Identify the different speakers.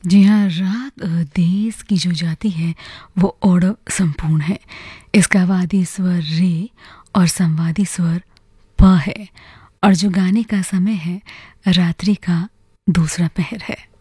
Speaker 1: जी हाँ, राग देश की जो जाति है वो ओडव संपूर्ण है। इसका वादी स्वर रे और संवादी स्वर प है और जो गाने का समय है रात्रि का दूसरा पहर है।